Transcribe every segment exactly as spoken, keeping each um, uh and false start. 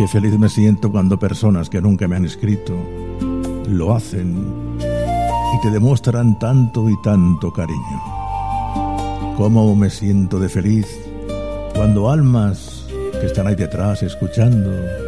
Qué feliz me siento cuando personas que nunca me han escrito lo hacen y te demuestran tanto y tanto cariño. Cómo me siento de feliz cuando almas que están ahí detrás escuchando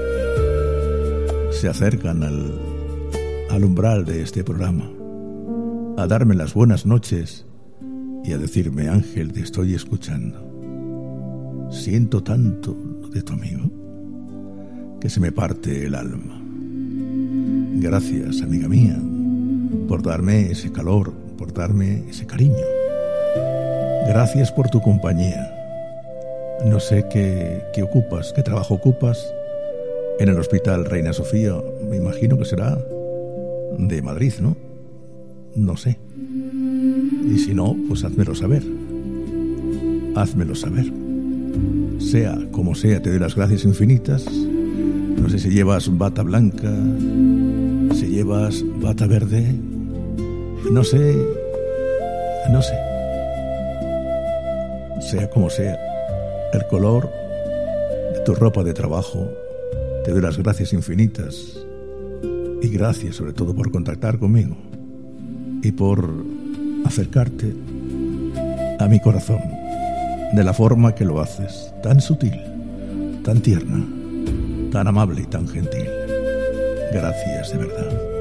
se acercan al, al umbral de este programa a darme las buenas noches y a decirme: Ángel, te estoy escuchando. Siento tanto de tu amigo que se me parte el alma. Gracias, amiga mía, por darme ese calor, por darme ese cariño. Gracias por tu compañía. No sé qué, qué ocupas, qué trabajo ocupas en el Hospital Reina Sofía. Me imagino que será de Madrid, ¿no? No sé. Y si no, pues házmelo saber. Házmelo saber. Sea como sea, te doy las gracias infinitas. No sé si llevas bata blanca, si llevas bata verde, no sé, no sé. Sea como sea, el color de tu ropa de trabajo, te doy las gracias infinitas. Y gracias sobre todo por contactar conmigo y por acercarte a mi corazón de la forma que lo haces, tan sutil, tan tierna, tan amable y tan gentil. Gracias de verdad.